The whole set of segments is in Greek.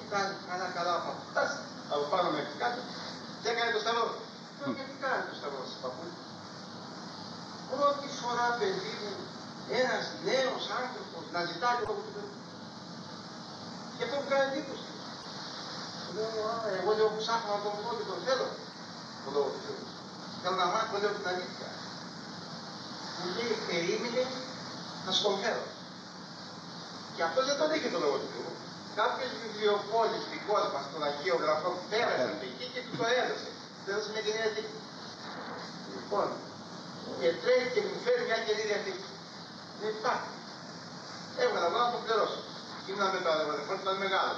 κοιτάζει καλά από φτάσει από πάνω μέχρι κάτω και έκανε το σταυρό. Γιατί κάνει το σταυρό σας παππούλη? Πρώτη φορά, παιδί μου, ένας νέος άνθρωπος να ζητάει το λόγο του Θεού. Και αυτό μου κάνει εντύπωση. Εγώ λέω ψάχνω να τον πω και τον θέλω το λόγο του Θεού. Θέλω να μάθω, λέω την αλήθεια. Μου λέει περίμενε να σου τον φέρω. Και αυτό δεν τον είχε το λόγο του Θεού. Κάποιες βιβλιοπόλεις δικός μας των Αγίων Γραφών πέρασαν εκεί και του το έδωσε. Του έδωσε μια καινή διαθήκη. Λοιπόν, και τρέχει και μου φέρει μια καινή διαθήκη. Δεν υπάρχει. Έβγαλα εγώ να τον πληρώσω. Ήμουνα με το αδερφό, ήταν μεγάλος.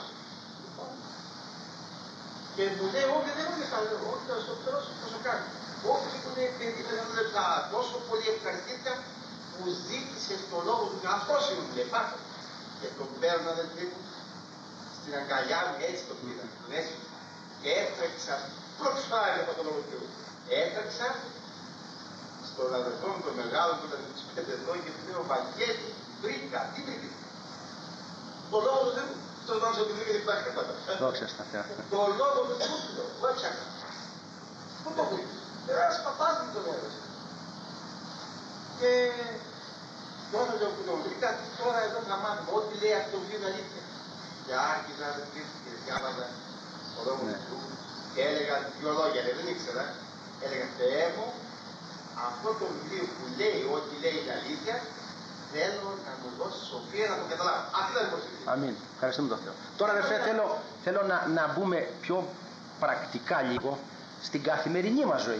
Και μου λέει, όχι δεν μου λεφτά, όχι θα στο πληρώσω, τόσο κάνει. Όχι μου λέει, παιδί μου λεφτά, τόσο πολύ ευχαριστήθηκα που ζήτησε το λόγο του και αυτός ήμουν, λέει, πάτε. Και τον παίρνω αδελφοί μου, στην αγκαλιά μου, έτσι το πήρα, τον έσφυγα. Και έτρεξα, πρώτη φορά έλεγα το λόγο του Θεού. Έτρεξα στον αδελφό μου τον μεγάλο που ήταν τους 5 ετών και του λέω, Βαγγέλη, βρήκα, τι βρήκα? Το λόγο του Θεού. Το νόμιζα ότι βρήκα την πάχη κατά. Δόξα στα Θεά. Το λόγο του Θεού του λέω, δεν ψάχνα. Πού το βρήκα? Ένας παπάς μου τον έδωσε. Και τώρα λέω που τον βρήκα, τώρα εδώ θα μάθουμε ό,τι λέει αυτό το βιβλίο είναι αλήθεια. Και άρχιζα να και διάβαζα το λόγο του Θεού και έλεγα δυο λόγια, δεν ήξερα. Έλεγα, Θεέ μου, αυτό το βιβλίο που λέει ό,τι λέει είναι αλήθεια, θέλω να μου δώσει σοφία να το καταλάβω. Αυτή ήταν η προσευχή. Αμήν. Ευχαριστούμε τον Θεό. Τώρα αδερφέ θέλω να μπούμε πιο πρακτικά λίγο στην καθημερινή μας ζωή.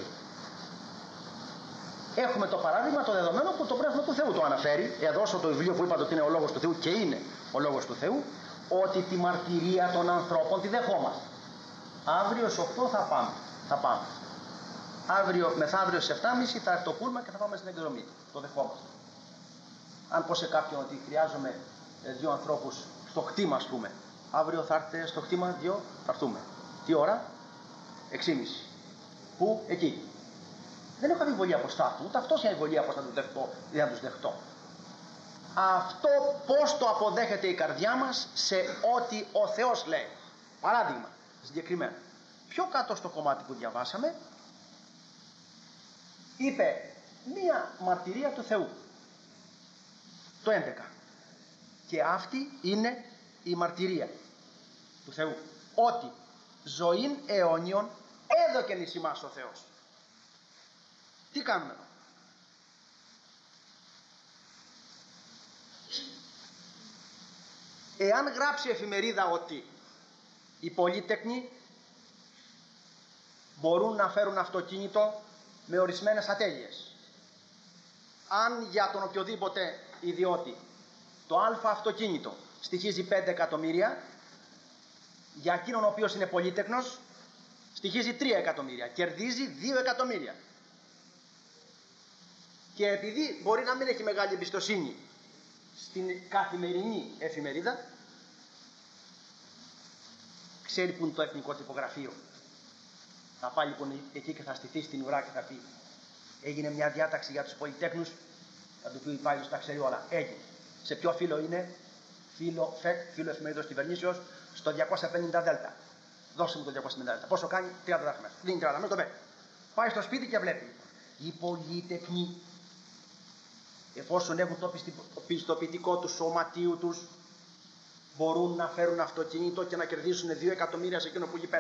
Έχουμε το παράδειγμα, το δεδομένο που το Πνεύμα του Θεού το αναφέρει. Εδώ στο το βιβλίο που είπατε ότι είναι ο Λόγος του Θεού και είναι ο Λόγος του Θεού, ότι τη μαρτυρία των ανθρώπων τη δεχόμαστε. Αύριο στις 8 θα πάμε. Αύριο, μεθαύριο στις 7.30 θα έρθει το πούλμα και θα πάμε στην εκδρομή. Το δεχόμαστε. Αν πω σε κάποιον ότι χρειάζομαι 2 ανθρώπους στο κτήμα, ας πούμε, αύριο θα έρθετε στο κτήμα 2, θα έρθουμε. Τι ώρα? 6.30. Πού? Εκεί. Δεν έχω αμφιβολία από στάθου, ούτε αυτός έχει αμφιβολία πως θα τους δεχτώ ή θα τους δεχτώ. Αυτό πώς το αποδέχεται η καρδιά μας σε ό,τι ο Θεός λέει. Παράδειγμα, συγκεκριμένα. Πιο κάτω στο κομμάτι που διαβάσαμε, είπε μία μαρτυρία του Θεού. Το 11. Και αυτή είναι η μαρτυρία του Θεού. Ότι ζωήν αιώνιον έδωκεν εις ημάς ο Θεός. Τι κάνουμε εδώ? Εάν γράψει η εφημερίδα ότι οι πολύτεκνοι μπορούν να φέρουν αυτοκίνητο με ορισμένες ατέλειες, αν για τον οποιοδήποτε ιδιώτη το α αυτοκίνητο στοιχίζει 5 εκατομμύρια, για εκείνον ο οποίος είναι πολύτεκνος στοιχίζει 3 εκατομμύρια, κερδίζει 2 εκατομμύρια. Και επειδή μπορεί να μην έχει μεγάλη εμπιστοσύνη στην καθημερινή εφημερίδα, ξέρει που είναι το εθνικό τυπογραφείο. Θα πάει λοιπόν εκεί και θα στηθεί στην ουρά και θα πει, έγινε μια διάταξη για τους πολυτέχνους, θα του πει ο υπάλληλος, τα ξέρει όλα. Έγινε. Σε ποιο φύλλο είναι? Φύλλο ΦΕΚ, φύλλο εφημερίδος κυβερνήσεως, στο 250 Δέλτα. Δώσε μου το 250 Δέλτα. Πόσο κάνει? 30 δραχμές. Δίνει 30 δραχμές, το παίρνει. Πάει στο σπίτι και βλέπει. Οι πολυτεχνοί, εφόσον έχουν το πιστοποιητικό του σωματείου τους, μπορούν να φέρουν αυτοκίνητο και να κερδίσουν 2 εκατομμύρια σε εκείνο που έχει 5.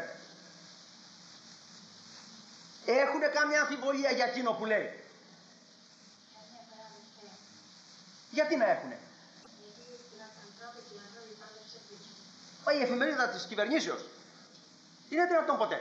Έχουνε κάμια αμφιβολία για εκείνο που λέει? Γιατί να έχουνε? Μα η εφημερίδα της κυβερνήσεως είναι δυνατόν ποτέ?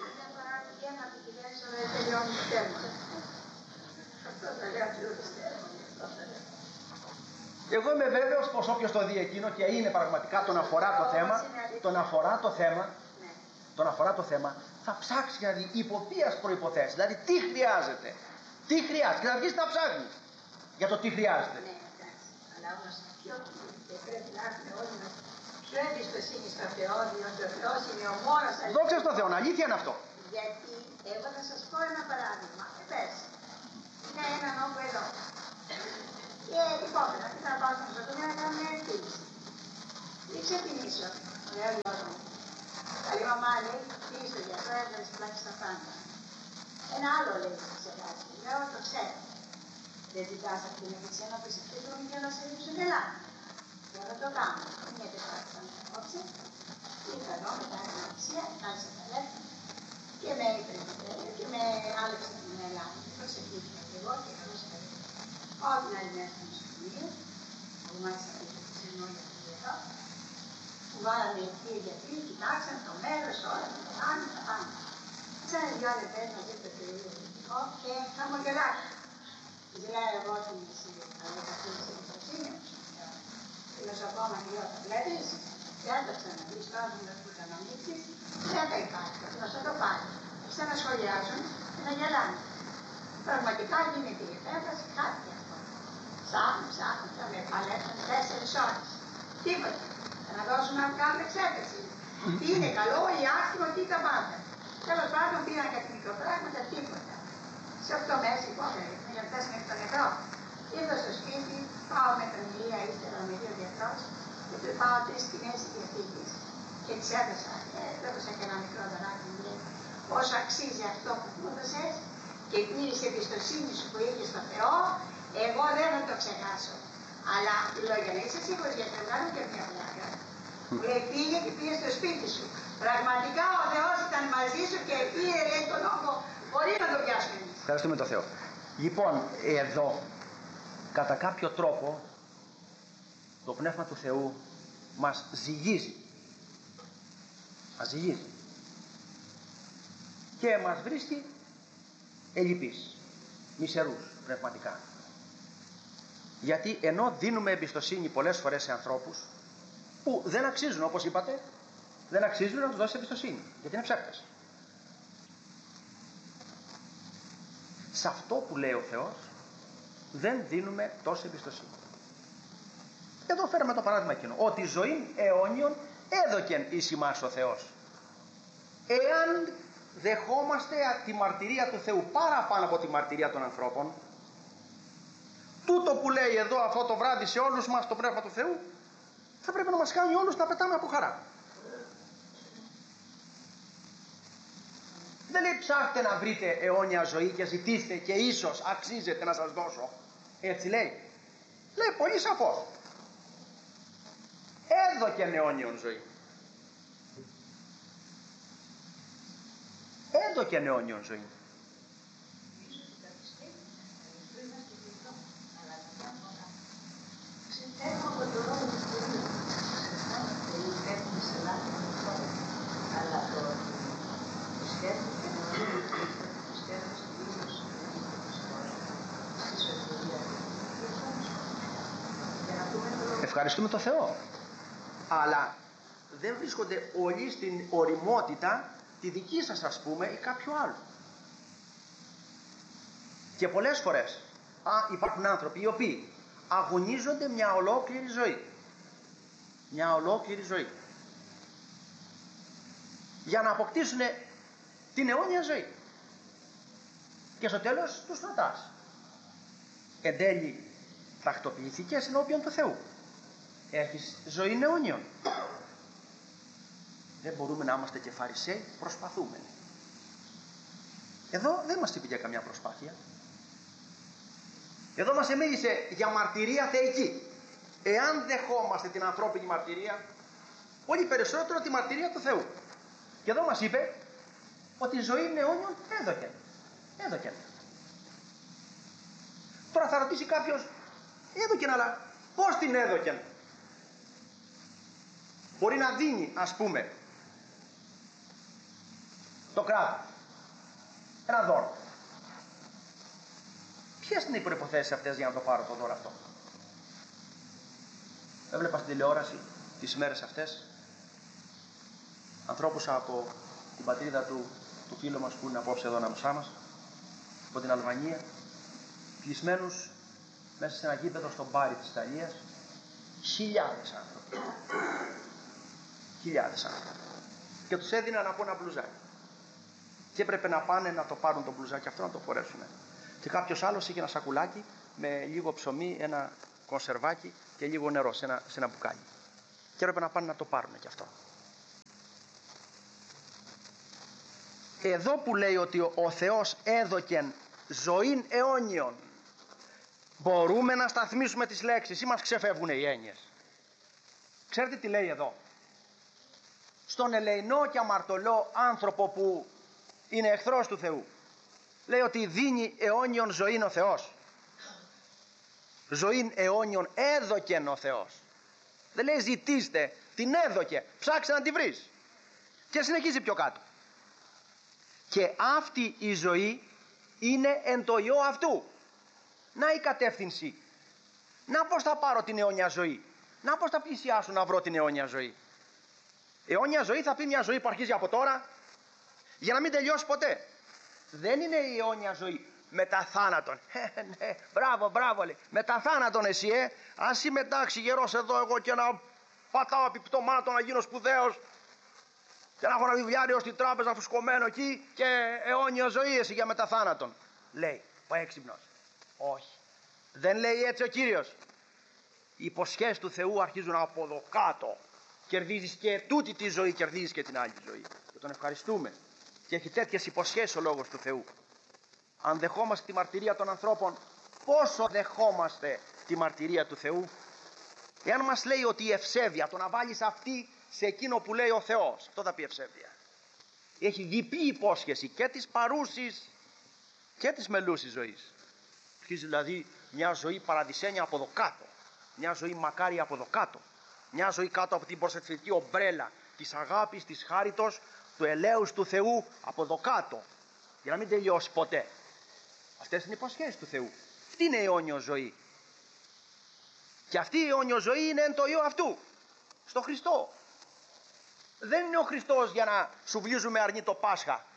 Εγώ είμαι βέβαιος πως όποιος το δει εκείνο και είναι πραγματικά τον αφορά το θέμα, θα ψάξει να δει υπό ποιας προϋποθέσεις, δηλαδή τι χρειάζεται, και να βγεις να ψάχνει για το τι χρειάζεται. Ναι, εντάξει, αλλά όμως πρέπει να έχουμε όλοι μας πιο εμπιστοσύνη στο Θεό, διότι ο Θεός είναι ο μόνος αληθινός. Δόξα στον Θεό, αλήθεια είναι αυτό. Γιατί εγώ θα σας πω ένα παράδειγμα. Πέρσι είναι έναν όγκο εδώ. Και λυπόμενα, τι θα πάω στο νοσοκομείο να κάνω μια εκτίμηση. Τι ξεκινήσω, λέω Γιώργο μου, λέει, πήγε στο γιατρό, έβγαλε πλάτη στα πάντα. Ένα άλλο λέει σε ξεχάσει. Λέω, το ξέρω. Δεν ζητάς αυτή την ευεξία να πεις αυτή το για να σε ρίξω νερά. Και όλα το κάνω. Μια τετράκτα με απόψε. Ήρθα εδώ με τα ευεξία, κάλεσα τα λεφτά και με έπρεπε και με άλεξε την Ελλάδα. Προσεκτήθηκα και εγώ και καλώς έπρεπε. Πάω την άλλη μέρα στο νοσοκομείο, που μάλιστα πήγε το ξενόγια του εδώ, που βάλανε εκεί οι γιατροί, κοιτάξαν το μέρος, όλα τα πάνω, τα πάνω. Ξέρετε δυο λεπτές μαζί το περιοδικό και χαμογελάκι. Ζηλάω εγώ την αληθαφή εμπιστοσύνη μου. Λέω ακόμα και λέω, τα βλέπεις, δεν το ξαναδείς τώρα που το ξαναμίξεις, δεν τα υπάρχει, θα σου το πάρει. Ξανασχολιάζουν και να γελάνε. Πραγματικά γίνεται η επέμβαση, κάτι αυτό. Ψάχνουν, θα με παλέψουν 4 ώρες. Τίποτα. Θα να δώσουμε να κάνουμε εξέταση. Τι είναι καλό ή άσχημο, τι τα πάντα. Τέλος πάντων πήραν κάτι μικροπράγματα, τίποτα. Σε 8 μέρες υπόφερε, για να φτάσει μέχρι το νεκρό. Ήρθα στο σπίτι, πάω με τον Ηλία, ύστερα με 2 γιατρός και του πάω 3 σκηνές διαθήκης. Και της έδωσα και ένα μικρό δωράκι μου λέει, όσο αξίζει αυτό που μου έδωσες και πλήρης εμπιστοσύνη σου που είχε στο Θεό, εγώ δεν θα το ξεχάσω. Αλλά λέω για να είσαι σίγουρος γιατί δεν κάνω και μια πλάκα. Μου λέει πήγε και πήγε στο σπίτι σου. Πραγματικά ο Θεός ήταν μαζί σου και πήρε λέει τον όγκο μπορεί να το πιάσουμε εμείς. Ευχαριστούμε τον Θεό. Λοιπόν, εδώ, κατά κάποιο τρόπο, το Πνεύμα του Θεού μας ζυγίζει. Μας ζυγίζει. Και μας βρίσκει ελλειπείς, μισερούς πνευματικά. Γιατί ενώ δίνουμε εμπιστοσύνη πολλές φορές σε ανθρώπους που δεν αξίζουν, όπως είπατε, δεν αξίζουν να τους δώσεις εμπιστοσύνη, γιατί είναι ψεύτες. Σε αυτό που λέει ο Θεός δεν δίνουμε τόση εμπιστοσύνη. Εδώ φέραμε το παράδειγμα εκείνο, ότι ζωή αιώνιον έδωκεν εις ημάς ο Θεός. Εάν δεχόμαστε τη μαρτυρία του Θεού παραπάνω από τη μαρτυρία των ανθρώπων, τούτο που λέει εδώ αυτό το βράδυ σε όλους μας το Πνεύμα του Θεού θα πρέπει να μας κάνει όλους να πετάμε από χαρά. Δεν λέει ψάχτε να βρείτε αιώνια ζωή και ζητήστε και ίσως αξίζετε να σας δώσω. Έτσι λέει. Λέει πολύ σαφώς. Έδωκεν αιώνιον ζωή. Έδωκεν αιώνιον ζωή. Ευχαριστούμε τον Θεό. Αλλά δεν βρίσκονται όλοι στην ωριμότητα τη δική σας ας πούμε ή κάποιο άλλο. Και πολλές φορές υπάρχουν άνθρωποι οι οποίοι αγωνίζονται μια ολόκληρη ζωή. Μια ολόκληρη ζωή. Για να αποκτήσουν την αιώνια ζωή. Και στο τέλος τους ρωτάς. Εν τέλει τακτοποιηθήκες ενώπιον του Θεού. Έχεις ζωή αιώνιον. Δεν μπορούμε να είμαστε και φαρισαίοι, προσπαθούμε. Εδώ δεν μας είπε για καμιά προσπάθεια. Εδώ μας μίλησε για μαρτυρία θεϊκή. Εάν δεχόμαστε την ανθρώπινη μαρτυρία, πολύ περισσότερο τη μαρτυρία του Θεού. Και εδώ μας είπε ότι η ζωή αιώνιον έδωκεν. Έδωκεν. Τώρα θα ρωτήσει κάποιος, έδωκεν, αλλά πώς την έδωκεν? Μπορεί να δίνει, ας πούμε, το κράτος ένα δώρο. Ποιες είναι οι προϋποθέσεις αυτές για να το πάρω το δώρο αυτό? Έβλεπα στην τηλεόραση τις ημέρες αυτές ανθρώπους από την πατρίδα του φίλου μας που είναι απόψε εδώ ανάμεσά μας, από την Αλβανία, κλεισμένους μέσα σε ένα γήπεδο στον Μπάρι της Ιταλίας, χιλιάδες άνθρωποι. Χιλιάδες άνθρωποι. Και τους έδιναν από ένα μπλουζάκι. Και έπρεπε να πάνε να το πάρουν το μπλουζάκι αυτό, να το φορέσουν. Και κάποιος άλλος είχε ένα σακουλάκι με λίγο ψωμί, ένα κονσερβάκι και λίγο νερό σε ένα μπουκάλι. Και έπρεπε να πάνε να το πάρουν και αυτό. εδώ που λέει ότι ο Θεός έδωκεν ζωήν αιώνιον, μπορούμε να σταθμίσουμε τις λέξεις ή μας ξεφεύγουν οι έννοιες? Ξέρετε τι λέει εδώ? Στον ελεεινό και αμαρτωλό άνθρωπο που είναι εχθρός του Θεού, λέει ότι δίνει αιώνιον ζωήν ο Θεός. Ζωήν αιώνιον έδωκεν ο Θεός. Δεν λέει ζητήστε, την έδωκε, ψάξε να τη βρεις. Και συνεχίζει πιο κάτω. Και αυτή η ζωή είναι εν το Υιό αυτού. Να η κατεύθυνση. Να πώς θα πάρω την αιώνια ζωή. Να πώς θα πλησιάσω να βρω την αιώνια ζωή. Αιώνια ζωή θα πει μια ζωή που αρχίζει από τώρα για να μην τελειώσει ποτέ. Δεν είναι η αιώνια ζωή μετά θάνατον. Ναι, μπράβο λέει. Μετά θάνατον εσύ, ας είμαι εντάξει γερός εδώ εγώ και να πατάω επιπτωμάτων, να γίνω σπουδαίος και να έχω ένα βιβλιάριο στην τράπεζα φουσκωμένο εκεί και αιώνια ζωή εσύ για μετά θάνατον. Λέει ο έξυπνος. Όχι. Δεν λέει έτσι ο Κύριος. Οι υποσχέσεις του Θεού αρχίζουν από εδώ κάτω. Κερδίζεις και τούτη τη ζωή, κερδίζεις και την άλλη ζωή. Και τον ευχαριστούμε. Και έχει τέτοιες υποσχέσεις ο Λόγος του Θεού. Αν δεχόμαστε τη μαρτυρία των ανθρώπων, πόσο δεχόμαστε τη μαρτυρία του Θεού? Εάν μας λέει ότι η ευσέβεια, το να βάλεις αυτή σε εκείνο που λέει ο Θεός, αυτό θα πει ευσέβεια. Έχει διπλή υπόσχεση και της παρούσης και της μελούσης ζωής. Αρχίζει δηλαδή μια ζωή παραδεισένια από εδώ κάτω. Μια ζωή μακάρια από εδώ κάτω. Μια ζωή κάτω από την προστατευτική ομπρέλα της αγάπης, της χάριτος, του ελέους του Θεού από εδώ κάτω. Για να μην τελειώσει ποτέ. Αυτές είναι οι υποσχέσεις του Θεού. Αυτή είναι η αιώνιο ζωή. Και αυτή η αιώνιο ζωή είναι εν το Υιό αυτού. Στο Χριστό. Δεν είναι ο Χριστός για να σου βλύζουμε αρνί το Πάσχα.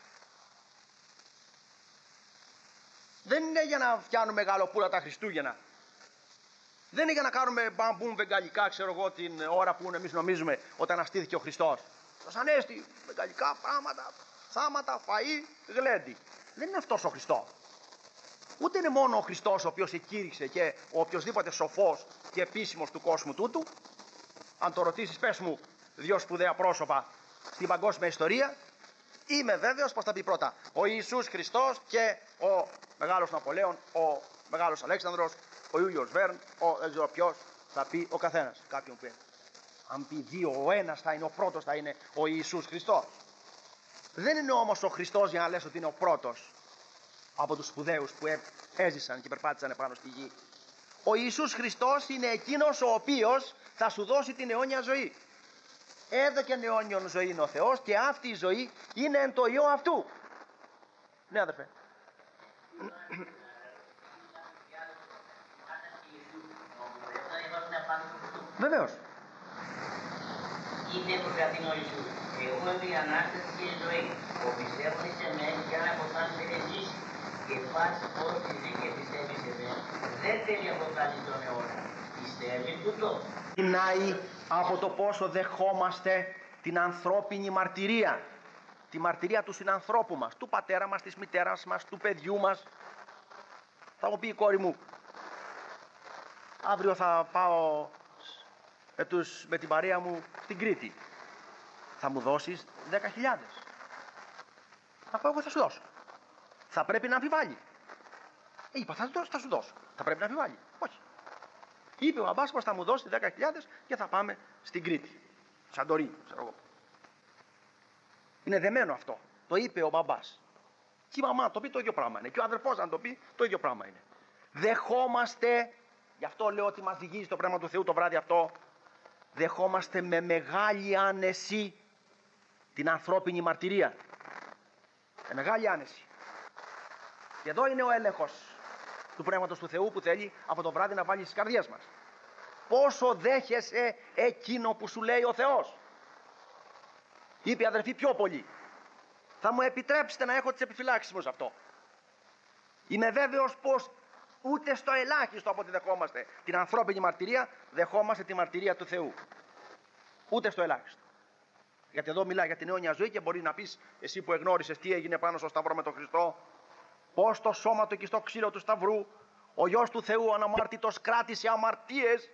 Δεν είναι για να φτιάνουμε γαλοπούλα τα Χριστούγεννα. Δεν είναι για να κάνουμε μπαμπούμ βεγγαλικά, ξέρω εγώ, την ώρα που εμείς νομίζουμε όταν αναστήθηκε ο Χριστός. Ως ανέστη, βεγγαλικά πράγματα, θάματα, φαΐ, γλέντι. Δεν είναι αυτός ο Χριστός. Ούτε είναι μόνο ο Χριστός ο οποίος εκήρυξε και ο οποιοσδήποτε σοφός και επίσημος του κόσμου τούτου. Αν το ρωτήσεις, πες μου δύο σπουδαία πρόσωπα στην παγκόσμια ιστορία. Είμαι βέβαιος πως θα πει πρώτα ο Ιησούς Χριστός και ο μεγάλος Ναπολέων, ο μεγάλος Αλέξανδρος, ο Ιούλιος Βέρν, δεν ξέρω ποιος, θα πει ο καθένας. Κάποιον πει. Αν πει δύο, ο ένας θα είναι, ο πρώτος θα είναι ο Ιησούς Χριστός. Δεν είναι όμως ο Χριστός για να λες ότι είναι ο πρώτος από τους σπουδαίους που έζησαν και περπάτησαν επάνω στη γη. Ο Ιησούς Χριστός είναι εκείνος ο οποίος θα σου δώσει την αιώνια ζωή. Έδωκεν αιώνιον ζωή είναι ο Θεός και αυτή η ζωή είναι εν το Υιό αυτού. Ναι, αδερφέ. Βεβαίως. Είναι το κρατήν ο Ιησούς. Εγώ είμαι η Ανάσταση και η ζωή. Ο πιστεύουν σε μένα και αν αποφάσισε εσείς και πάση όλο τη ζωή και πιστεύει σε μένα, δεν θέλει αποφάσει τον αιώνα. Πιστεύει τούτο. Ξεκινάει από το πόσο δεχόμαστε την ανθρώπινη μαρτυρία. Τη μαρτυρία του συνανθρώπου μας, του πατέρα μας, της μητέρας μας, του παιδιού μας. Θα μου πει η κόρη μου, αύριο θα πάω με την παρέα μου στην Κρήτη. Θα μου δώσεις 10.000. Θα πω εγώ θα σου δώσω. Θα πρέπει να αμφιβάλλει. Είπα θα σου δώσω. Θα πρέπει να αμφιβάλλει. Όχι. Είπε ο μπαμπάς πως θα μου δώσει 10.000 και θα πάμε στην Κρήτη. Σαντορίνη, ξέρω εγώ. Είναι δεμένο αυτό. Το είπε ο μπαμπάς. Και η μαμά το πει, το ίδιο πράγμα είναι. Και ο αδερφός αν το πει, το ίδιο πράγμα είναι. Δεχόμαστε, γι' αυτό λέω ότι μας διηγίζει το Πνεύμα του Θεού το βράδυ αυτό, δεχόμαστε με μεγάλη άνεση την ανθρώπινη μαρτυρία. Με μεγάλη άνεση. Και εδώ είναι ο έλεγχος του Πνεύματος του Θεού που θέλει από το βράδυ να βάλει στις καρδιές μας. Πόσο δέχεσαι εκείνο που σου λέει ο Θεός? Είπε η αδερφή πιο πολύ. Θα μου επιτρέψετε να έχω τις επιφυλάξεις μου σε αυτό. Είμαι βέβαιος πως ούτε στο ελάχιστο από ό,τι δεχόμαστε την ανθρώπινη μαρτυρία, δεχόμαστε τη μαρτυρία του Θεού. Ούτε στο ελάχιστο. Γιατί εδώ μιλάει για την αιώνια ζωή και μπορεί να πεις εσύ που εγνώρισες τι έγινε πάνω στο Σταυρό με τον Χριστό, πως το σώμα του εκεί στο ξύλο του Σταυρού, ο Υιός του Θεού αναμάρτητος κράτησε αμαρτίες.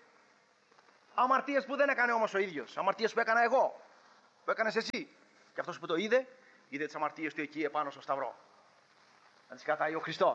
Αμαρτίες που δεν έκανε όμως ο ίδιος. Αμαρτίες που έκανα εγώ. Που έκανες εσύ. Και αυτός που το είδε είδε τις αμαρτίες του εκεί επάνω στο σταυρό. Να τις κατάει ο Χριστός.